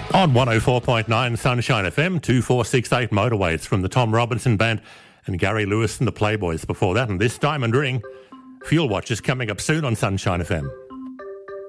On 104.9 Sunshine FM, 2468 Motorways from the Tom Robinson Band and Gary Lewis and the Playboys before that. And this Diamond Ring, Fuel Watch is coming up soon on Sunshine FM.